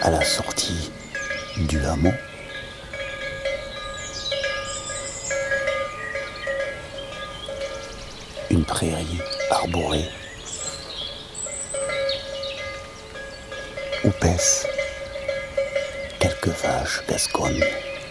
à la sortie du hameau. Une prairie arborée où paissent quelques vaches gasconnes.